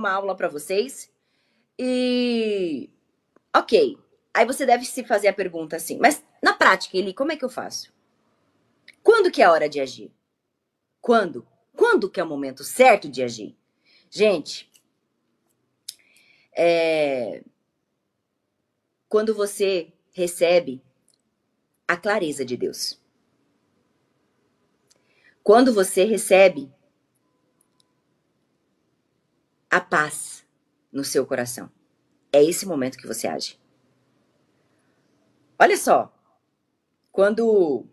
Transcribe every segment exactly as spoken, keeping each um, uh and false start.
uma aula para vocês. E, ok, aí você deve se fazer a pergunta assim, mas na prática, Eli, como é que eu faço? Quando que é a hora de agir? Quando? Quando que é o momento certo de agir? Gente, é... quando você recebe a clareza de Deus. Quando você recebe a paz no seu coração. É esse momento que você age. Olha só, quando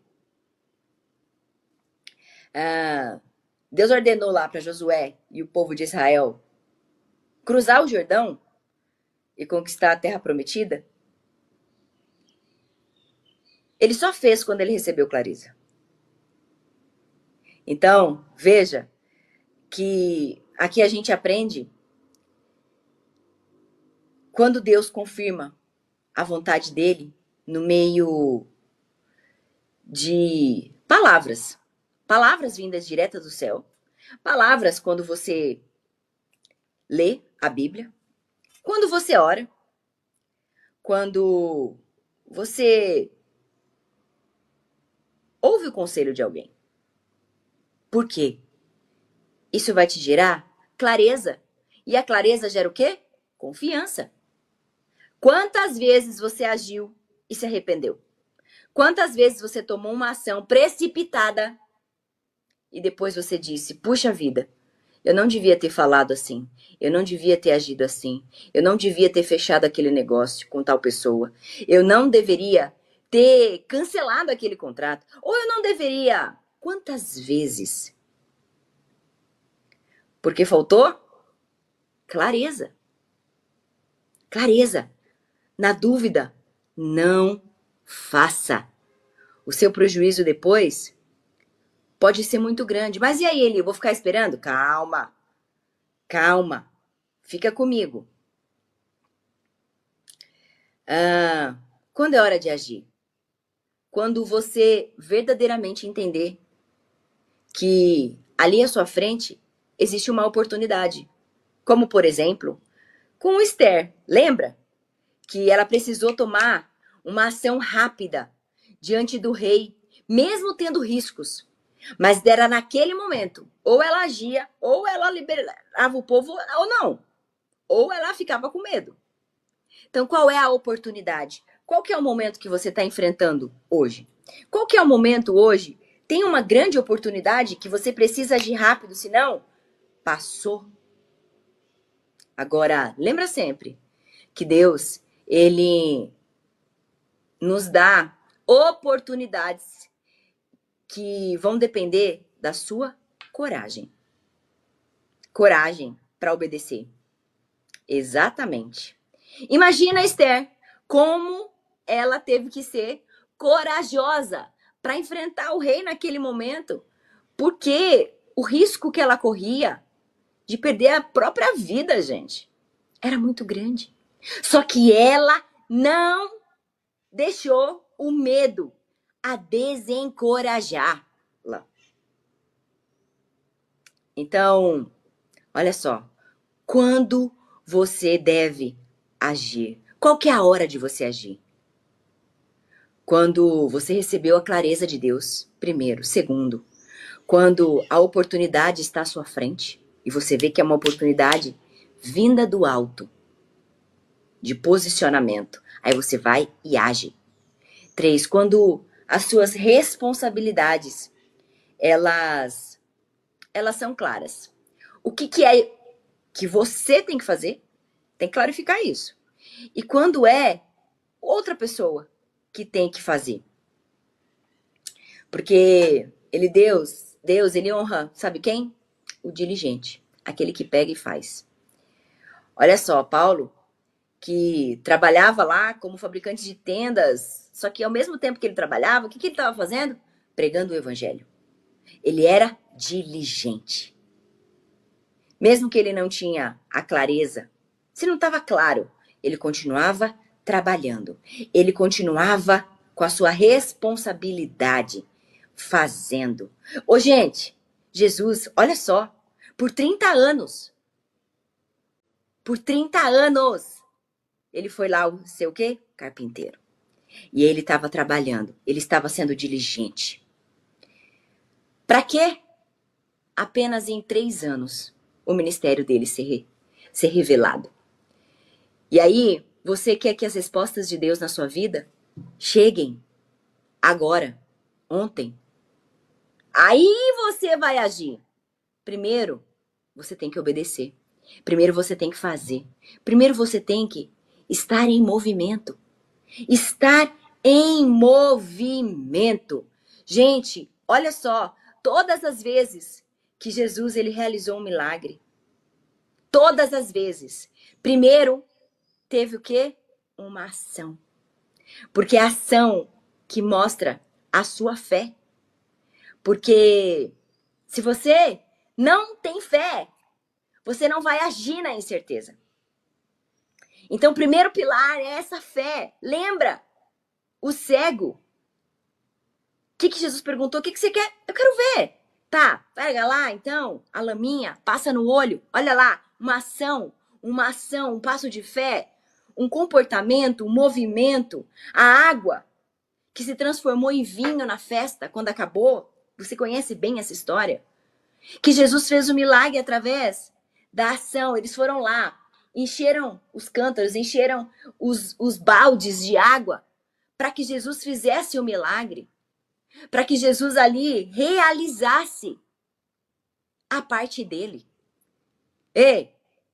ah, Deus ordenou lá para Josué e o povo de Israel cruzar o Jordão e conquistar a terra prometida, ele só fez quando ele recebeu clareza. Então, veja que aqui a gente aprende quando Deus confirma a vontade dele no meio de palavras. Palavras vindas diretas do céu. Palavras quando você lê a Bíblia. Quando você ora. Quando você ouve o conselho de alguém. Por quê? Isso vai te gerar clareza. E a clareza gera o quê? Confiança. Quantas vezes você agiu e se arrependeu? Quantas vezes você tomou uma ação precipitada e depois você disse, puxa vida, eu não devia ter falado assim, eu não devia ter agido assim, eu não devia ter fechado aquele negócio com tal pessoa, eu não deveria ter cancelado aquele contrato, ou eu não deveria... Quantas vezes? Porque faltou clareza. Clareza. Na dúvida, não faça. O seu prejuízo depois pode ser muito grande. Mas e aí, Eli? Eu vou ficar esperando? Calma. Calma. Fica comigo. Ah, quando é hora de agir? Quando você verdadeiramente entender que ali à sua frente existe uma oportunidade. Como, por exemplo, com Esther. Lembra? Que ela precisou tomar uma ação rápida diante do rei, mesmo tendo riscos. Mas era naquele momento, ou ela agia, ou ela liberava o povo, ou não. Ou ela ficava com medo. Então, qual é a oportunidade? Qual que é o momento que você está enfrentando hoje? Qual que é o momento hoje? Tem uma grande oportunidade que você precisa agir rápido, senão passou. Agora, lembra sempre que Deus, Ele nos dá oportunidades que vão depender da sua coragem. Coragem para obedecer. Exatamente. Imagina, Esther, como ela teve que ser corajosa para enfrentar o rei naquele momento, porque o risco que ela corria de perder a própria vida, gente, era muito grande. Só que ela não deixou o medo a desencorajá-la. Então, olha só, quando você deve agir? Qual que é a hora de você agir? Quando você recebeu a clareza de Deus, primeiro. Segundo, quando a oportunidade está à sua frente e você vê que é uma oportunidade vinda do alto, de posicionamento. Aí você vai e age. Três, quando as suas responsabilidades, elas, elas são claras. O que, que é que você tem que fazer? Tem que clarificar isso. E quando é outra pessoa que tem que fazer. Porque ele, Deus, Deus, ele honra, sabe quem? O diligente, aquele que pega e faz. Olha só, Paulo, que trabalhava lá como fabricante de tendas, só que ao mesmo tempo que ele trabalhava, o que, que ele estava fazendo? Pregando o evangelho. Ele era diligente. Mesmo que ele não tinha a clareza, se não estava claro, ele continuava trabalhando. Ele continuava com a sua responsabilidade, fazendo. Ô, gente, Jesus, olha só, por trinta anos, Por trinta anos. Ele foi lá o ser o quê? Carpinteiro. E ele estava trabalhando. Ele estava sendo diligente. Para quê? Apenas em três anos o ministério dele ser, re, ser revelado. E aí, você quer que as respostas de Deus na sua vida cheguem agora, ontem. Aí você vai agir. Primeiro, você tem que obedecer. Primeiro você tem que fazer. Primeiro você tem que estar em movimento. Estar em movimento. Gente, olha só, todas as vezes que Jesus ele realizou um milagre, todas as vezes, primeiro teve o quê? Uma ação. Porque é a ação que mostra a sua fé. Porque se você não tem fé, você não vai agir na incerteza. Então, o primeiro pilar é essa fé. Lembra? O cego. O que, que Jesus perguntou? O que, que você quer? Eu quero ver. Tá, pega lá, então, a laminha, passa no olho. Olha lá, uma ação, uma ação, um passo de fé, um comportamento, um movimento. A água que se transformou em vinho na festa quando acabou. Você conhece bem essa história? Que Jesus fez o milagre através da ação. Eles foram lá, encheram os cântaros, encheram os, os baldes de água para que Jesus fizesse o milagre. Para que Jesus ali realizasse a parte dele. E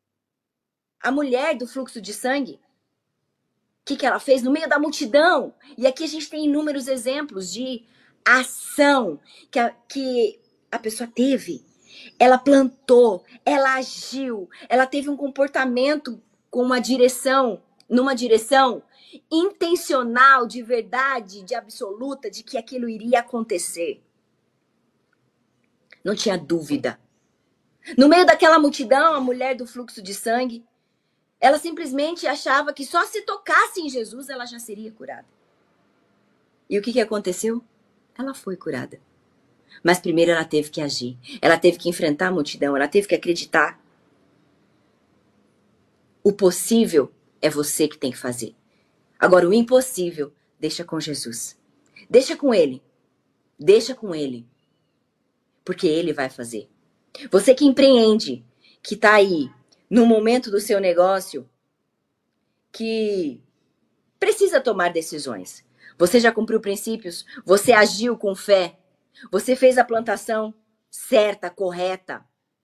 a mulher do fluxo de sangue, o que, que ela fez no meio da multidão? E aqui a gente tem inúmeros exemplos de ação que a, que a pessoa teve. Ela plantou, ela agiu, ela teve um comportamento com uma direção, numa direção intencional, de verdade, de absoluta, de que aquilo iria acontecer. Não tinha dúvida. No meio daquela multidão, a mulher do fluxo de sangue, ela simplesmente achava que só se tocasse em Jesus ela já seria curada. E o que, que aconteceu? Ela foi curada. Mas primeiro ela teve que agir. Ela teve que enfrentar a multidão. Ela teve que acreditar. O possível é você que tem que fazer. Agora, o impossível, deixa com Jesus. Deixa com Ele. Deixa com Ele. Porque Ele vai fazer. Você que empreende, que está aí no momento do seu negócio, que precisa tomar decisões. Você já cumpriu princípios? Você agiu com fé? Você fez a plantação certa, correta?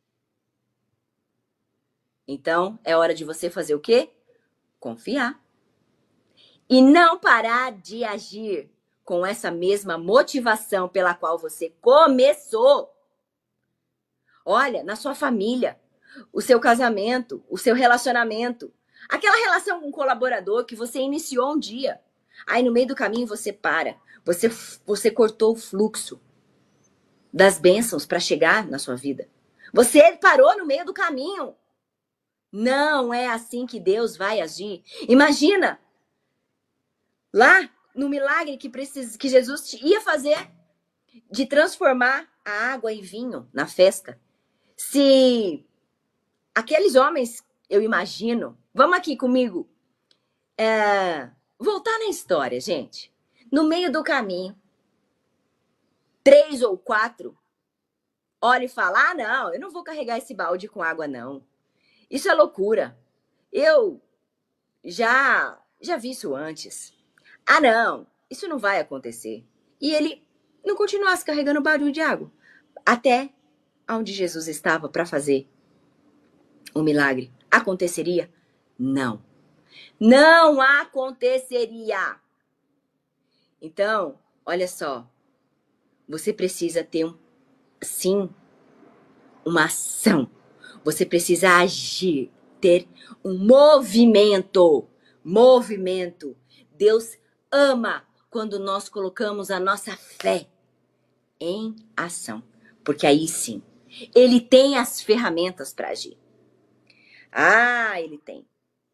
Então, é hora de você fazer o quê? Confiar. E não parar de agir com essa mesma motivação pela qual você começou. Olha, na sua família, o seu casamento, o seu relacionamento, aquela relação com o colaborador que você iniciou um dia. Aí no meio do caminho você para. Você, você cortou o fluxo das bênçãos para chegar na sua vida. Você parou no meio do caminho. Não é assim que Deus vai agir. Imagina, lá no milagre que, precisa, que Jesus ia fazer de transformar a água em vinho na festa. Se aqueles homens, eu imagino, vamos aqui comigo, é, voltar na história, gente. No meio do caminho, três ou quatro, olha e fala, ah, não, eu não vou carregar esse balde com água, não. Isso é loucura. Eu já, já vi isso antes. Ah, não, isso não vai acontecer. E ele não continuasse carregando o balde de água. Até onde Jesus estava para fazer o milagre. Aconteceria? Não. Não aconteceria. Então, olha só. Você precisa ter, um, sim, uma ação. Você precisa agir, ter um movimento. Movimento. Deus ama quando nós colocamos a nossa fé em ação. Porque aí sim, Ele tem as ferramentas para agir. Ah, Ele tem.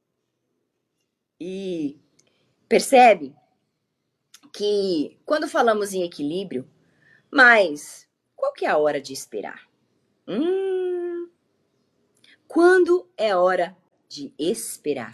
E percebe que quando falamos em equilíbrio, mas qual que é a hora de esperar? Hum, quando é hora de esperar.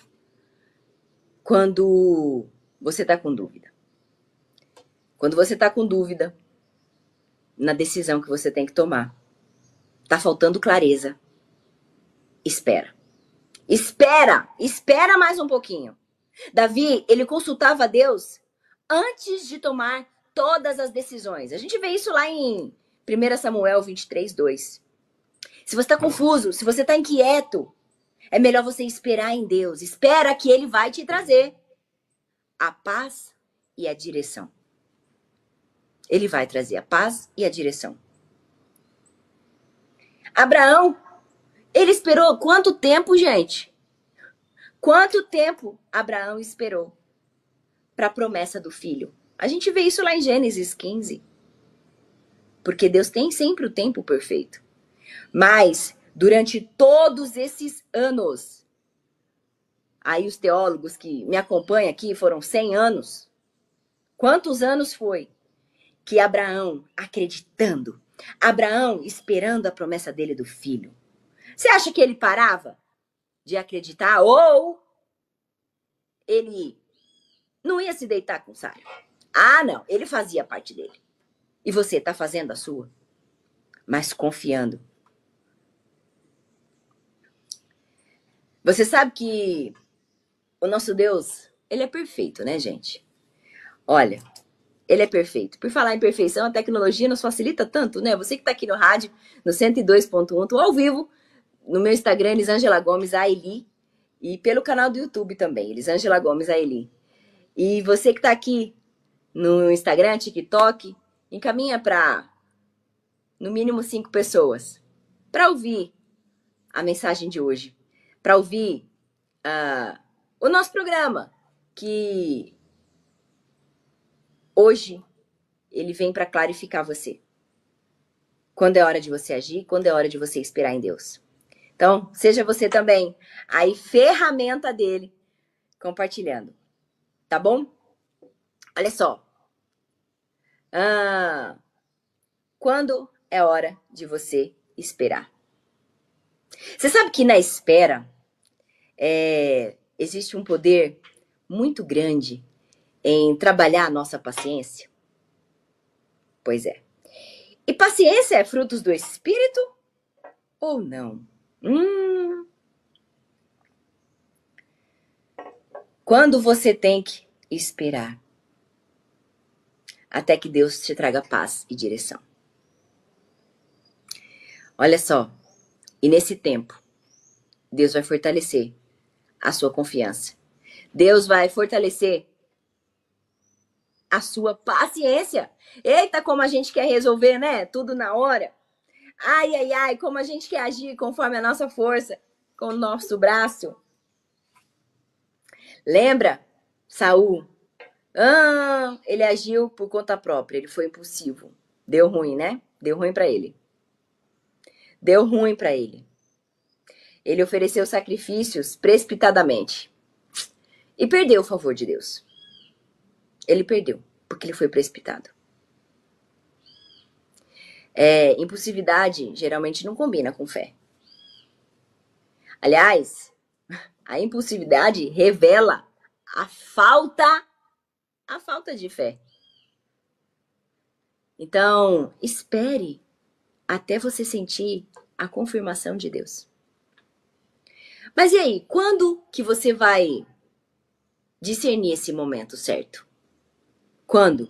Quando você está com dúvida. Quando você está com dúvida na decisão que você tem que tomar, tá faltando clareza, espera. Espera! Espera mais um pouquinho. Davi, ele consultava a Deus antes de tomar todas as decisões. A gente vê isso lá em primeiro Samuel vinte e três, dois. Se você está confuso, se você está inquieto, é melhor você esperar em Deus. Espera que Ele vai te trazer a paz e a direção. Ele vai trazer a paz e a direção. Abraão, ele esperou quanto tempo, gente? Quanto tempo Abraão esperou para a promessa do filho? A gente vê isso lá em Gênesis quinze. Porque Deus tem sempre o tempo perfeito. Mas, durante todos esses anos, aí os teólogos que me acompanham aqui foram cem anos. Quantos anos foi que Abraão acreditando, Abraão esperando a promessa dele do filho? Você acha que ele parava de acreditar ou ele não ia se deitar com Sara? Ah, não, ele fazia a parte dele. E você está fazendo a sua, mas confiando. Você sabe que o nosso Deus, ele é perfeito, né, gente? Olha, ele é perfeito. Por falar em perfeição, a tecnologia nos facilita tanto, né? Você que tá aqui no rádio, no cento e dois ponto um, tô ao vivo, no meu Instagram, Elisângela Gomes, a Eli, e pelo canal do YouTube também, Elisângela Gomes, a Eli. E você que tá aqui no Instagram, TikTok, encaminha para no mínimo cinco pessoas para ouvir a mensagem de hoje, para ouvir uh, o nosso programa, que hoje ele vem para clarificar você. Quando é hora de você agir, quando é hora de você esperar em Deus. Então, seja você também aí ferramenta dele, compartilhando. Tá bom? Olha só. Ah, quando é hora de você esperar? Você sabe que na espera é, existe um poder muito grande em trabalhar a nossa paciência? Pois é. E paciência é frutos do Espírito ou não? Hum. Quando você tem que esperar até que Deus te traga paz e direção. Olha só, e nesse tempo, Deus vai fortalecer a sua confiança. Deus vai fortalecer a sua paciência. Eita, como a gente quer resolver, né? Tudo na hora. Ai, ai, ai, como a gente quer agir conforme a nossa força, com o nosso braço. Lembra? Saul. Ah, ele agiu por conta própria, ele foi impulsivo. Deu ruim, né? Deu ruim pra ele. Deu ruim pra ele. Ele ofereceu sacrifícios precipitadamente. E perdeu o favor de Deus. Ele perdeu, porque ele foi precipitado. É, impulsividade geralmente não combina com fé. Aliás, a impulsividade revela a falta, a falta de fé. Então, espere até você sentir a confirmação de Deus. Mas e aí, quando que você vai discernir esse momento certo? Quando?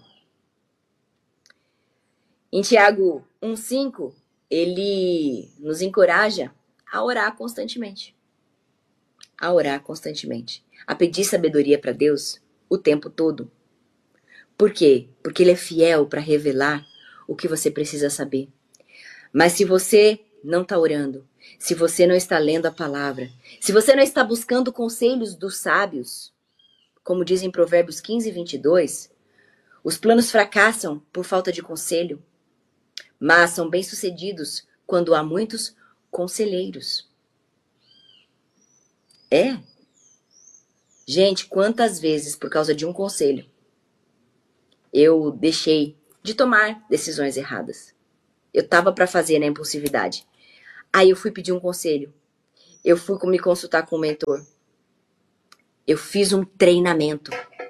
Em Tiago um, cinco, ele nos encoraja a orar constantemente. A orar constantemente. A pedir sabedoria para Deus o tempo todo. Por quê? Porque ele é fiel para revelar o que você precisa saber. Mas se você não está orando, se você não está lendo a palavra, se você não está buscando conselhos dos sábios, como diz em Provérbios quinze, vinte e dois, os planos fracassam por falta de conselho, mas são bem-sucedidos quando há muitos conselheiros. É. Gente, quantas vezes, por causa de um conselho, eu deixei de tomar decisões erradas. Eu estava para fazer na impulsividade. Aí eu fui pedir um conselho. eu fui me consultar com o mentor. Eu fiz um treinamento.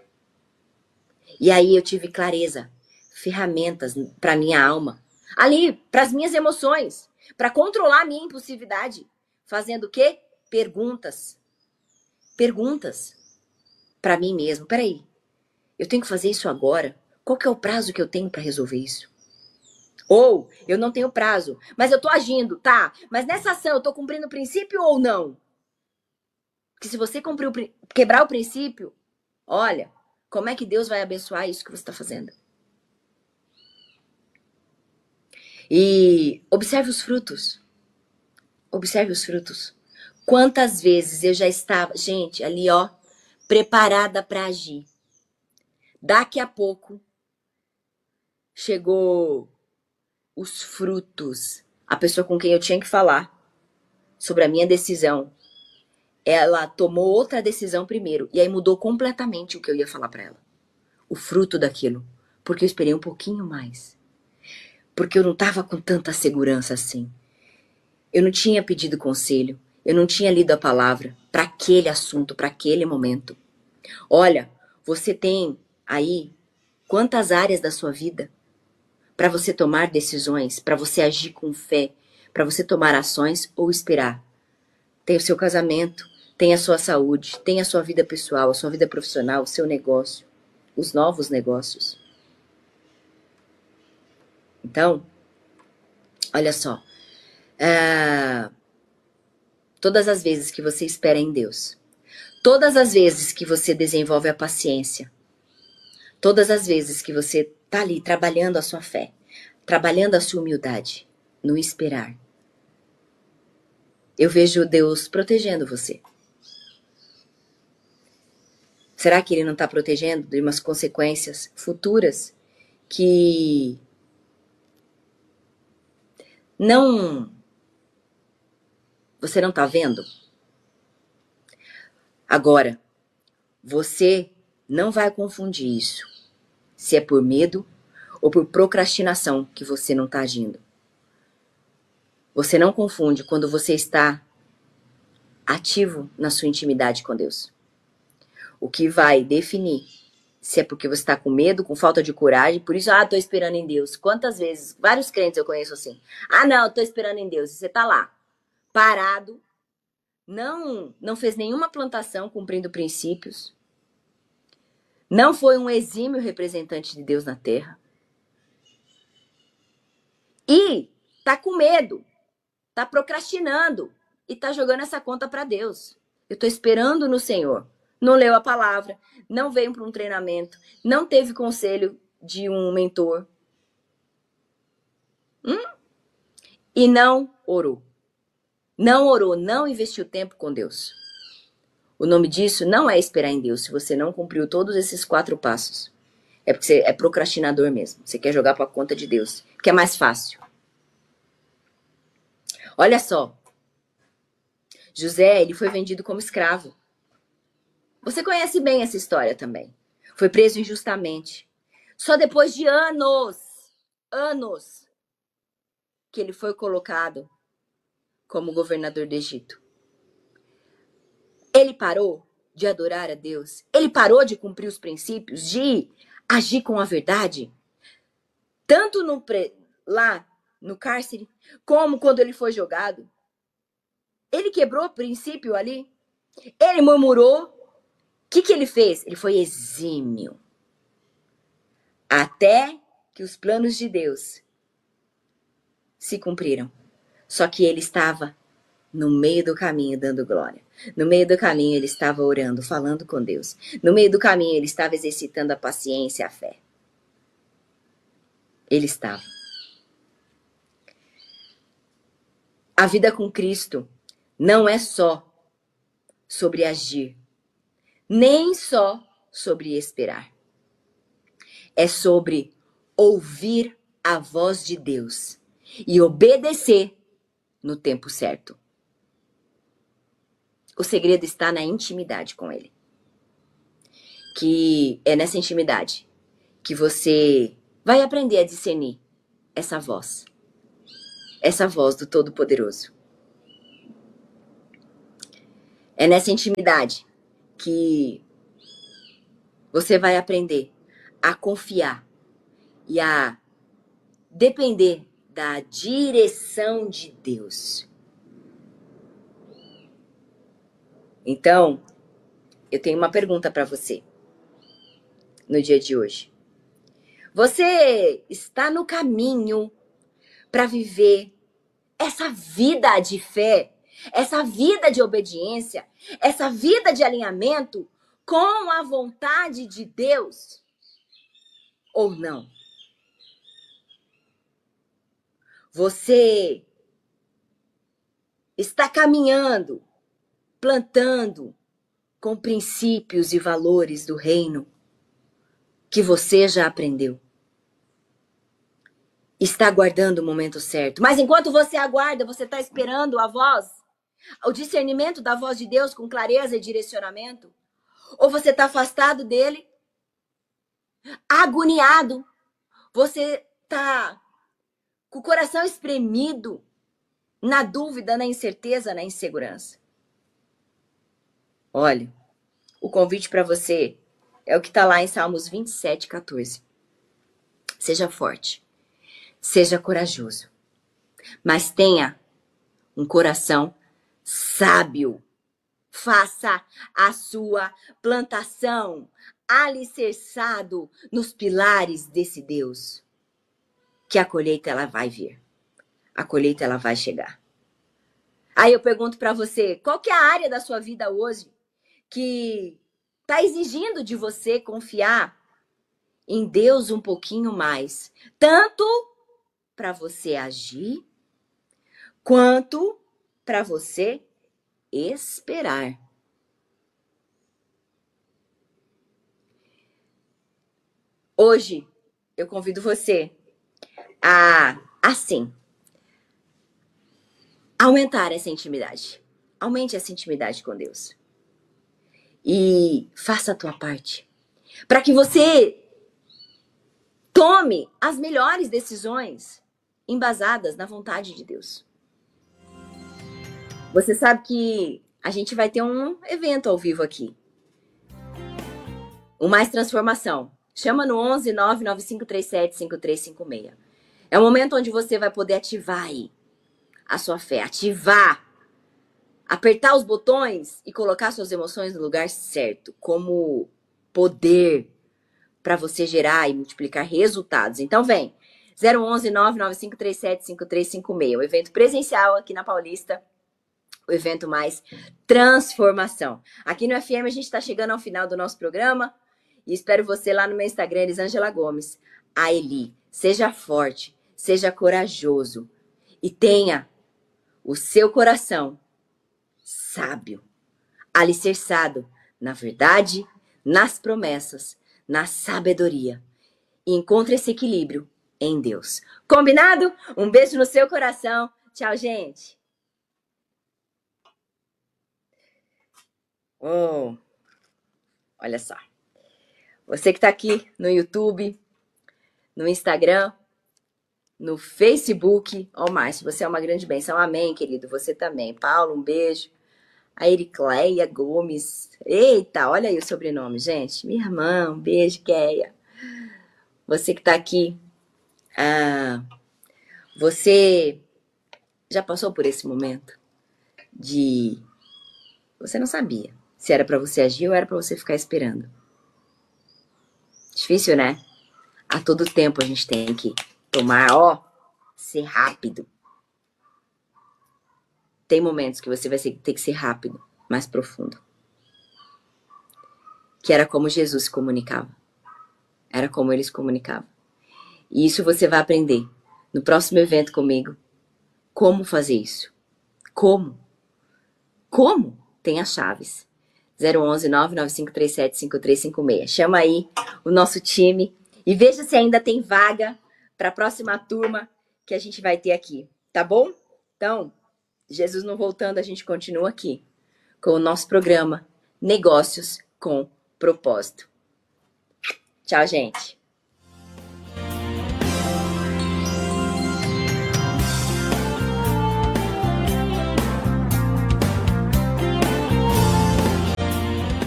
E aí eu tive clareza, ferramentas para minha alma. Ali, para as minhas emoções, para controlar a minha impulsividade. Fazendo o quê? Perguntas. Perguntas para mim mesmo. Peraí, eu tenho que fazer isso agora? Qual que é o prazo que eu tenho para resolver isso? Ou, eu não tenho prazo, mas eu tô agindo, tá? Mas nessa ação eu tô cumprindo o princípio ou não? Porque se você cumprir o, quebrar o princípio, olha, como é que Deus vai abençoar isso que você está fazendo? E observe os frutos. Observe os frutos. Quantas vezes eu já estava, gente, ali ó, preparada para agir. Daqui a pouco chegou os frutos. A pessoa com quem eu tinha que falar sobre a minha decisão, ela tomou outra decisão primeiro. E aí mudou completamente o que eu ia falar para ela. O fruto daquilo. Porque eu esperei um pouquinho mais. Porque eu não estava com tanta segurança assim. Eu não tinha pedido conselho. Eu não tinha lido a palavra para aquele assunto, para aquele momento. Olha, você tem aí quantas áreas da sua vida para você tomar decisões, para você agir com fé, para você tomar ações ou esperar. Tem o seu casamento, tem a sua saúde, tem a sua vida pessoal, a sua vida profissional, o seu negócio, os novos negócios. Então, olha só, ah, todas as vezes que você espera em Deus, todas as vezes que você desenvolve a paciência, todas as vezes que você tá ali trabalhando a sua fé, trabalhando a sua humildade, no esperar, eu vejo Deus protegendo você. Será que Ele não está protegendo de umas consequências futuras que não, você não está vendo? Agora, você não vai confundir isso, se é por medo ou por procrastinação que você não está agindo. Você não confunde quando você está ativo na sua intimidade com Deus. O que vai definir se é porque você está com medo, com falta de coragem, por isso, ah, tô esperando em Deus. Quantas vezes, vários crentes eu conheço assim, ah, não, tô esperando em Deus. E você tá lá, parado, não, não fez nenhuma plantação cumprindo princípios, não foi um exímio representante de Deus na terra. E tá com medo, tá procrastinando e tá jogando essa conta para Deus. Eu tô esperando no Senhor. Não leu a palavra, não veio para um treinamento, não teve conselho de um mentor. Hum? E não orou. Não orou, não investiu tempo com Deus. O nome disso não é esperar em Deus, se você não cumpriu todos esses quatro passos. É porque você é procrastinador mesmo. Você quer jogar para a conta de Deus, porque é mais fácil. Olha só. José, ele foi vendido como escravo. Você conhece bem essa história também. Foi preso injustamente. Só depois de anos, anos, que ele foi colocado como governador do Egito. Ele parou de adorar a Deus. Ele parou de cumprir os princípios, de agir com a verdade. Tanto no pre... lá no cárcere, como quando ele foi jogado. Ele quebrou o princípio ali. Ele murmurou. O que, que ele fez? Ele foi exímio. Até que os planos de Deus se cumpriram. Só que ele estava no meio do caminho dando glória. No meio do caminho ele estava orando, falando com Deus. No meio do caminho ele estava exercitando a paciência, a fé. Ele estava. A vida com Cristo não é só sobre agir, nem só sobre esperar. É sobre ouvir a voz de Deus e obedecer no tempo certo. O segredo está na intimidade com Ele. Que é nessa intimidade que você vai aprender a discernir essa voz. Essa voz do Todo-Poderoso. É nessa intimidade que você vai aprender a confiar e a depender da direção de Deus. Então, eu tenho uma pergunta para você no dia de hoje. Você está no caminho para viver essa vida de fé, essa vida de obediência, essa vida de alinhamento com a vontade de Deus ou não? Você está caminhando, plantando com princípios e valores do reino que você já aprendeu. Está aguardando o momento certo. Mas enquanto você aguarda, você está esperando a voz, o discernimento da voz de Deus com clareza e direcionamento? Ou você está afastado dele, agoniado? Você está com o coração espremido, na dúvida, na incerteza, na insegurança? Olha, o convite para você é o que está lá em Salmos vinte e sete, quatorze. Seja forte, seja corajoso, mas tenha um coração sábio. Faça a sua plantação alicerçado nos pilares desse Deus, que a colheita ela vai vir. A colheita ela vai chegar. Aí eu pergunto para você, qual que é a área da sua vida hoje que está exigindo de você confiar em Deus um pouquinho mais, tanto para você agir, quanto para você esperar? Hoje, eu convido você a, assim, aumentar essa intimidade. Aumente essa intimidade com Deus. E faça a tua parte. Para que você tome as melhores decisões embasadas na vontade de Deus. Você sabe que a gente vai ter um evento ao vivo aqui. O Mais Transformação. Chama no onze nove nove cinco três sete cinco três cinco seis. É um momento onde você vai poder ativar aí a sua fé. Ativar. Apertar os botões e colocar suas emoções no lugar certo. Como poder para você gerar e multiplicar resultados. Então vem. zero onze nove nove cinco três sete cinco três cinco seis. O evento presencial aqui na Paulista. O evento Mais Transformação. Aqui no F M a gente está chegando ao final do nosso programa. E espero você lá no meu Instagram, Elisângela Gomes. A Eli, seja forte, seja corajoso. E tenha o seu coração sábio, alicerçado na verdade, nas promessas, na sabedoria. E encontre esse equilíbrio em Deus. Combinado? Um beijo no seu coração. Tchau, gente. Oh, olha só. Você que está aqui no YouTube, no Instagram, no Facebook. Ó, Márcio, você é uma grande bênção. Amém, querido. Você também. Paulo, um beijo. A Ericleia Gomes. Eita, olha aí o sobrenome, gente. Minha irmã, um beijo, Keia. Você que está aqui. Ah, você já passou por esse momento de... Você não sabia se era para você agir ou era para você ficar esperando. Difícil, né? A todo tempo a gente tem que tomar, ó, ser rápido. Tem momentos que você vai ter que ser rápido, mais profundo. Que era como Jesus se comunicava. Era como ele se comunicava. E isso você vai aprender no próximo evento comigo. Como fazer isso? Como? Como? Tem as chaves. zero onze nove nove cinco três sete cinco três cinco seis. Chama aí o nosso time e veja se ainda tem vaga para a próxima turma que a gente vai ter aqui, tá bom? Então, Jesus não voltando, a gente continua aqui com o nosso programa Negócios com Propósito. Tchau, gente.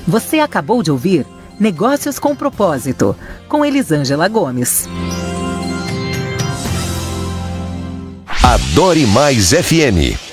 Você acabou de ouvir Negócios com Propósito, com Elisângela Gomes. Adore Mais F M.